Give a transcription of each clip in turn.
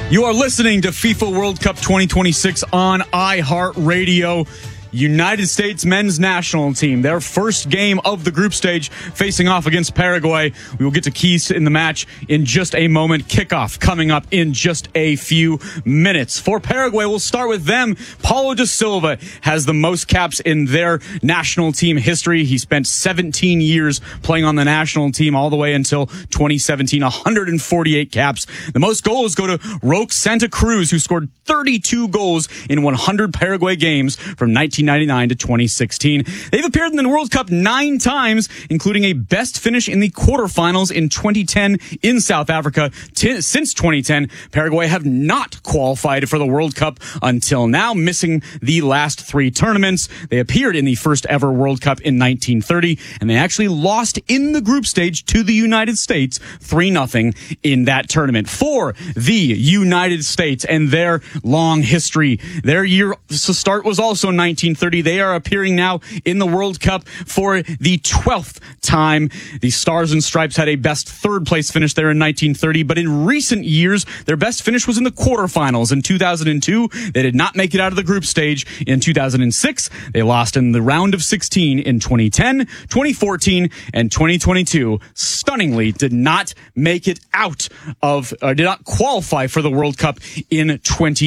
You are listening to FIFA World Cup 2026 on iHeartRadio. United States men's national team, their first game of the group stage, facing off against Paraguay. We will get to keys in the match in just a moment. Kickoff coming up in just a few minutes. For Paraguay, we'll start with them. Paulo da Silva has the most caps in their national team history. He spent 17 years playing on the national team all the way until 2017, 148 caps. The most goals go to Roque Santa Cruz, who scored 32 goals in 100 Paraguay games from 1999 to 2016. They've appeared in the World Cup 9 times, including a best finish in the quarterfinals in 2010 in South Africa. Since 2010, Paraguay have not qualified for the World Cup until now, missing the last 3 tournaments. They appeared in the first ever World Cup in 1930, and they actually lost in the group stage to the United States 3-0 in that tournament. For the United States and their long history, their year start was also 1930. They are appearing now in the World Cup for the 12th time. The Stars and Stripes had a best third place finish there in 1930, but in recent years, their best finish was in the quarterfinals. In 2002, they did not make it out of the group stage. In 2006, they lost in the round of 16. In 2010, 2014, and 2022, stunningly did not make it out of, did not qualify for the World Cup in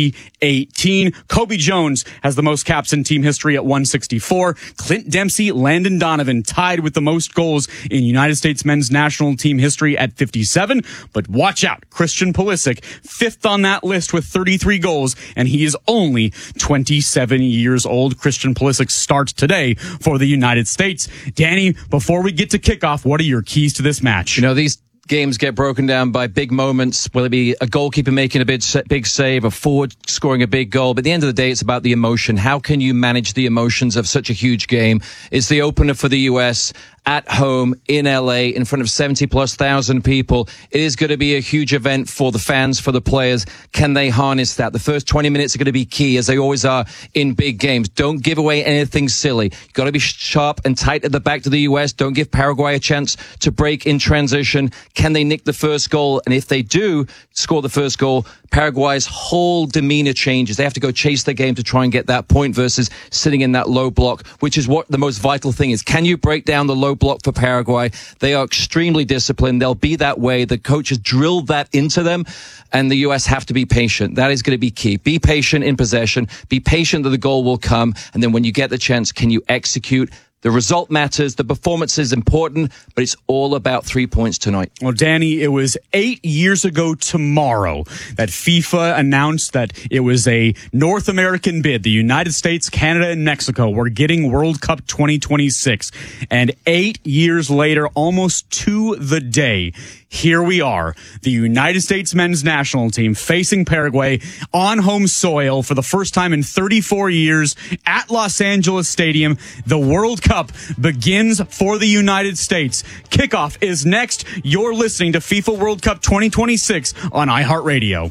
2018. Kobe Jones has the most caps in team history at 164. Clint Dempsey, Landon Donovan tied with the most goals in United States men's national team history at 57. But watch out, Christian Pulisic, 5th on that list with 33 goals, and he is only 27 years old. Christian Pulisic starts today for the United States. Danny, before we get to kickoff, what are your keys to this match? You know, these games get broken down by big moments, whether it be a goalkeeper making a big save, a forward scoring a big goal. But at the end of the day, it's about the emotion. How can you manage the emotions of such a huge game? It's the opener for the U.S. at home in LA in front of 70,000+ people. It is going to be a huge event for the fans, for the players. Can they harness that? The first 20 minutes are going to be key, as they always are in big games. Don't give away anything silly. You've got to be sharp and tight at the back to the U.S. Don't give Paraguay a chance to break in transition. Can they nick the first goal? And if they do score the first goal, Paraguay's whole demeanor changes. They have to go chase their game to try and get that point versus sitting in that low block, which is what the most vital thing is. Can you break down the low block for Paraguay? They are extremely disciplined. They'll be that way. The coaches drilled that into them, and the U.S. have to be patient. That is going to be key. Be patient in possession. Be patient that the goal will come. And then when you get the chance, can you execute? The result matters. The performance is important, but it's all about 3 points tonight. Well, Danny, it was 8 years ago tomorrow that FIFA announced that it was a North American bid. The United States, Canada, and Mexico were getting World Cup 2026. And 8 years later, almost to the day, here we are, the United States men's national team facing Paraguay on home soil for the first time in 34 years at Los Angeles Stadium. The World Cup begins for the United States. Kickoff is next. You're listening to FIFA World Cup 2026 on iHeartRadio.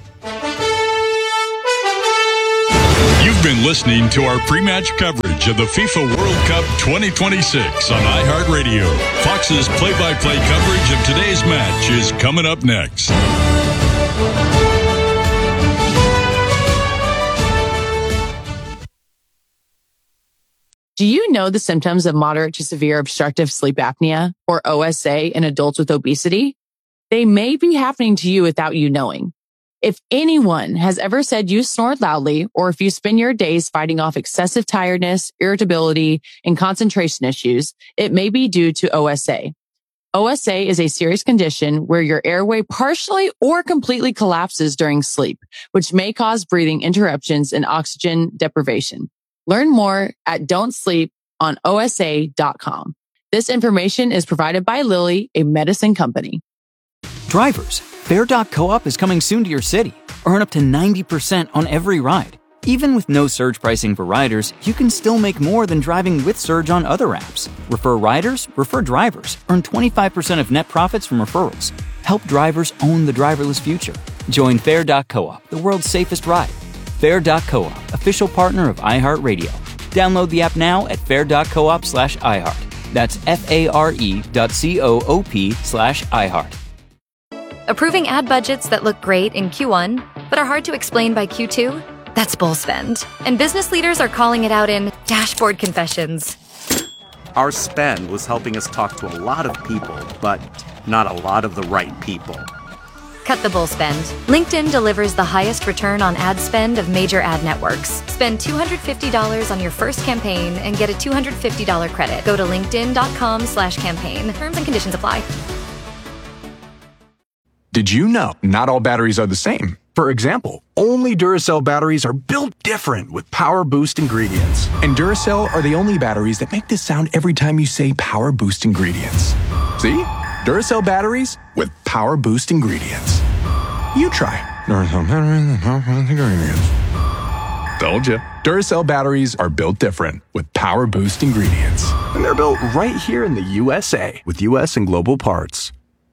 You've been listening to our pre-match coverage of the FIFA World Cup 2026 on iHeartRadio. Fox's play-by-play coverage of today's match is coming up next. Do you know the symptoms of moderate to severe obstructive sleep apnea, or OSA, in adults with obesity? They may be happening to you without you knowing. If anyone has ever said you snore loudly, or if you spend your days fighting off excessive tiredness, irritability, and concentration issues, it may be due to OSA. OSA is a serious condition where your airway partially or completely collapses during sleep, which may cause breathing interruptions and oxygen deprivation. Learn more at don'tsleeponosa.com. This information is provided by Lilly, a medicine company. Drivers, Fair.coop is coming soon to your city. Earn up to 90% on every ride. Even with no surge pricing for riders, you can still make more than driving with Surge on other apps. Refer riders, refer drivers. Earn 25% of net profits from referrals. Help drivers own the driverless future. Join Fair.coop, the world's safest ride. Fair.coop, official partner of iHeartRadio. Download the app now at fair.coop/iHeart. That's FARE.coop/iHeart. Approving ad budgets that look great in Q1 but are hard to explain by Q2? That's bull spend. And business leaders are calling it out in dashboard confessions. Our spend was helping us talk to a lot of people, but not a lot of the right people. Cut the bull spend. LinkedIn delivers the highest return on ad spend of major ad networks. Spend $250 on your first campaign and get a $250 credit. Go to linkedin.com/campaign. Terms and conditions apply. Did you know not all batteries are the same? For example, only Duracell batteries are built different with Power Boost ingredients. And Duracell are the only batteries that make this sound every time you say Power Boost ingredients. See? Duracell batteries with Power Boost ingredients. You try. Duracell batteries with Power Boost ingredients. Told ya. Duracell batteries are built different with Power Boost ingredients. And they're built right here in the USA with US and global parts.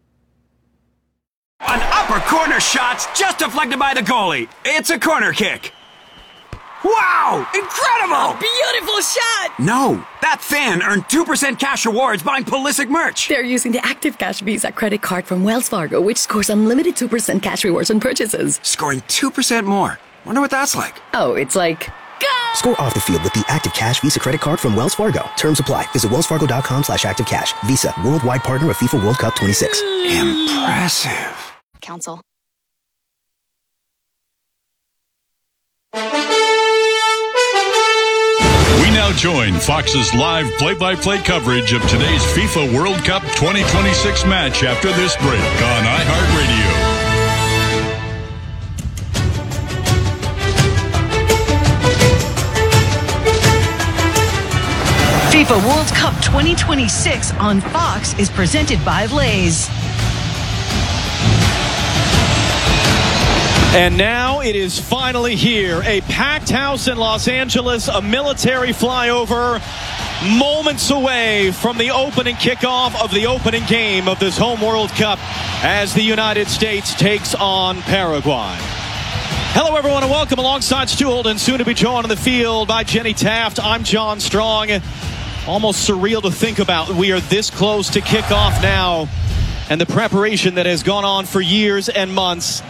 An upper corner shot's just deflected by the goalie. It's a corner kick. Wow! Incredible! Beautiful shot! No, that fan earned 2% cash rewards buying Pulisic merch. They're using the Active Cash Visa credit card from Wells Fargo, which scores unlimited 2% cash rewards on purchases. Scoring 2% more. Wonder what that's like. Oh, it's like... Go! Score off the field with the Active Cash Visa credit card from Wells Fargo. Terms apply. Visit wellsfargo.com/activecash. Visa, worldwide partner of FIFA World Cup 26. Impressive. Council. We now join Fox's live play-by-play coverage of today's FIFA World Cup 2026 match after this break on iHeartRadio. FIFA World Cup 2026 on Fox is presented by Lay's. And now it is finally here. A packed house in Los Angeles, a military flyover, moments away from the opening kickoff of the opening game of this home World Cup as the United States takes on Paraguay. Hello, everyone, and welcome alongside Stu Holden, soon to be joined on the field by Jenny Taft. I'm John Strong. Almost surreal to think about. We are this close to kickoff now, and the preparation that has gone on for years and months.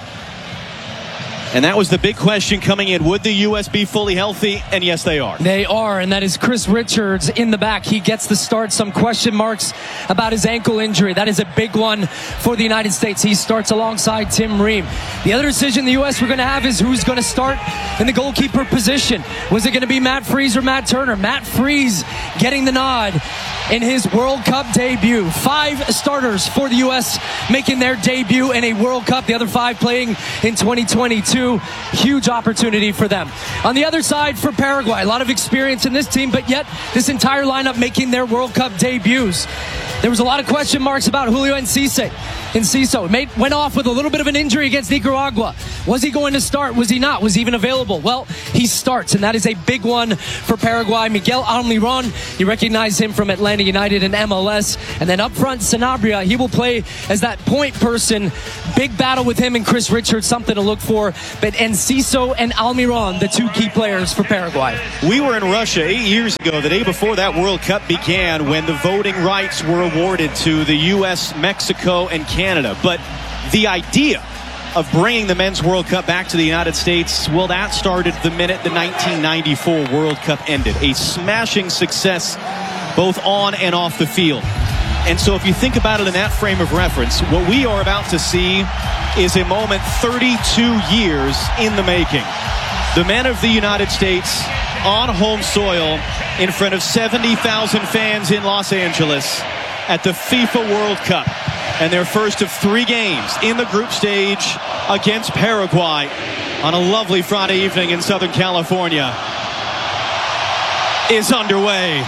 And that was the big question coming in. Would the U.S. be fully healthy? And yes, they are. They are, and that is Chris Richards in the back. He gets the start. Some question marks about his ankle injury. That is a big one for the United States. He starts alongside Tim Ream. The other decision the U.S. we're going to have is who's going to start in the goalkeeper position. Was it going to be Matt Freese or Matt Turner? Matt Freese getting the nod in his World Cup debut. 5 starters for the U.S. making their debut in a World Cup. The other 5 playing in 2022. Huge opportunity for them. On the other side for Paraguay, a lot of experience in this team, but yet this entire lineup making their World Cup debuts. There was a lot of question marks about Julio Enciso. Went off with a little bit of an injury against Nicaragua. Was he going to start? Was he not? Was he even available? Well, he starts, and that is a big one for Paraguay. Miguel Almiron, you recognize him from Atlanta United and MLS. And then up front, Sanabria, he will play as that point person. Big battle with him and Chris Richards, something to look for. But Enciso and Almiron, the 2 key players for Paraguay. We were in Russia 8 years ago, the day before that World Cup began, when the voting rights were awarded to the U.S., Mexico, and Canada. But the idea of bringing the Men's World Cup back to the United States, well, that started the minute the 1994 World Cup ended. A smashing success both on and off the field. And so if you think about it in that frame of reference, what we are about to see is a moment 32 years in the making. The men of the United States on home soil in front of 70,000 fans in Los Angeles at the FIFA World Cup, and their first of 3 games in the group stage against Paraguay on a lovely Friday evening in Southern California is underway.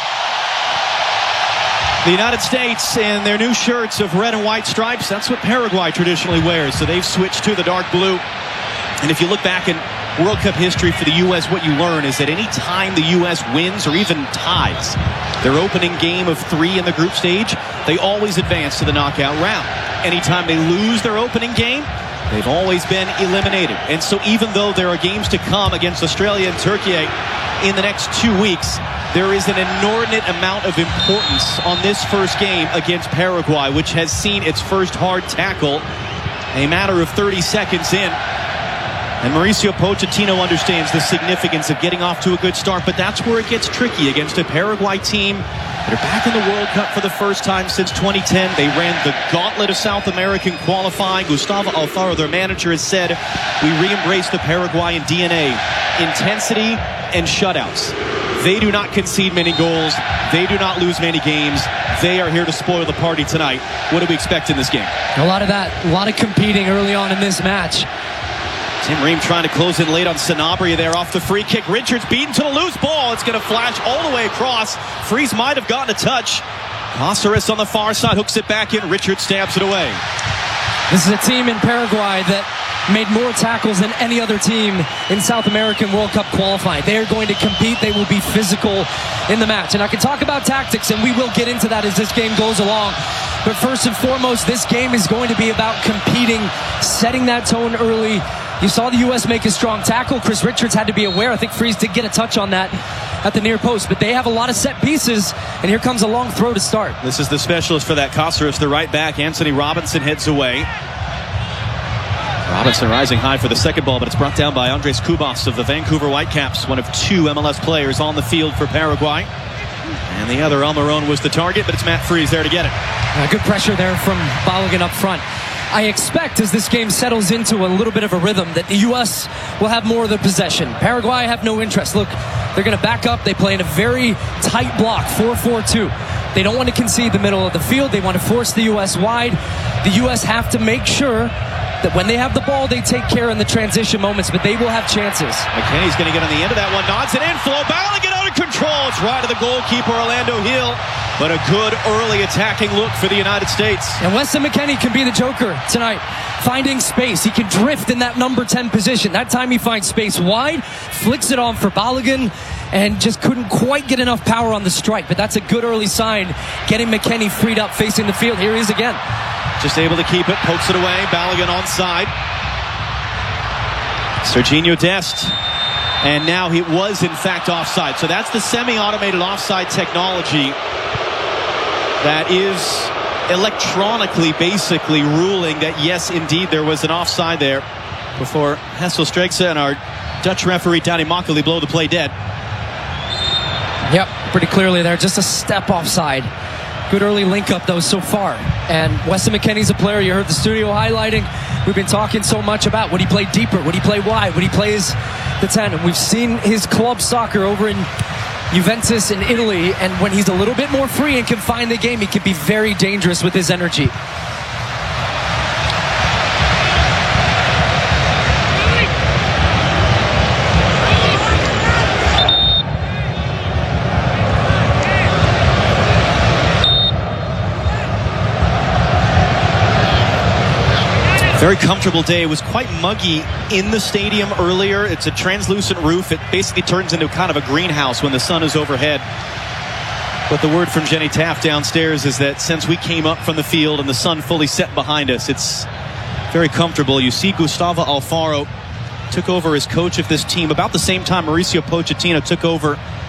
The United States in their new shirts of red and white stripes, that's what Paraguay traditionally wears, so they've switched to the dark blue. And if you look back in World Cup history for the U.S., what you learn is that any time the U.S. wins or even ties their opening game of 3 in the group stage, they always advance to the knockout round. Anytime they lose their opening game, they've always been eliminated. And so even though there are games to come against Australia and Turkey in the next 2 weeks, there is an inordinate amount of importance on this first game against Paraguay, which has seen its first hard tackle a matter of 30 seconds in. And Mauricio Pochettino understands the significance of getting off to a good start, but that's where it gets tricky against a Paraguay team that are back in the World Cup for the first time since 2010. They ran the gauntlet of South American qualifying. Gustavo Alfaro, their manager, has said, we re-embrace the Paraguayan DNA, intensity and shutouts. They do not concede many goals. They do not lose many games. They are here to spoil the party tonight. What do we expect in this game? A lot of that, a lot of competing early on in this match. Tim Ream trying to close in late on Sanabria there off the free kick. Richards beaten to the loose ball. It's going to flash all the way across. Freeze might have gotten a touch. Caceres on the far side hooks it back in. Richards stabs it away. This is a team in Paraguay that made more tackles than any other team in South American World Cup qualifying. They are going to compete. They will be physical in the match. And I can talk about tactics, and we will get into that as this game goes along. But first and foremost, this game is going to be about competing, setting that tone early. You saw the U.S. make a strong tackle. Chris Richards had to be aware. I think Freeze did get a touch on that at the near post. But they have a lot of set pieces, and here comes a long throw to start. This is the specialist for that. Caceres, the right back. Anthony Robinson heads away. Robinson rising high for the second ball, but it's brought down by Andres Cubas of the Vancouver Whitecaps, one of two MLS players on the field for Paraguay. And the other, Almiron, was the target, but it's Matt Freeze there to get it. Good pressure there from Balogun up front. I expect as this game settles into a little bit of a rhythm that the U.S. will have more of the possession. Paraguay have no interest. Look, they're going to back up. They play in a very tight block, 4-4-2. They don't want to concede the middle of the field. They want to force the U.S. wide. The U.S. have to make sure that when they have the ball, they take care in the transition moments, but they will have chances. McKenny's going to get on the end of that one. Nods it in. Flo Balogun out of control. It's right to the goalkeeper, Orlando Hill. But a good early attacking look for the United States. And Weston McKennie can be the joker tonight. Finding space. He can drift in that number 10 position. That time he finds space wide, flicks it on for Balogun, and just couldn't quite get enough power on the strike. But that's a good early sign, getting McKennie freed up facing the field. Here he is again. Just able to keep it, pokes it away. Balogun onside. Serginho Dest. And now he was, in fact, offside. So that's the semi-automated offside technology that is electronically basically ruling that, yes, indeed, there was an offside there before Hessel Stregsa and our Dutch referee, Danny Makkely, blow the play dead. Yep, pretty clearly there. Just a step offside. Good early link-up, though, so far. And Weston McKennie's a player you heard the studio highlighting. We've been talking so much about would he play deeper, would he play wide, would he play as the 10. And we've seen his club soccer over in Juventus in Italy, and when he's a little bit more free and can find the game, he can be very dangerous with his energy. Very comfortable day. It was quite muggy in the stadium earlier. It's a translucent roof. It basically turns into kind of a greenhouse when the sun is overhead. But the word from Jenny Taft downstairs is that since we came up from the field and the sun fully set behind us, it's very comfortable. You see Gustavo Alfaro took over as coach of this team about the same time Mauricio Pochettino took over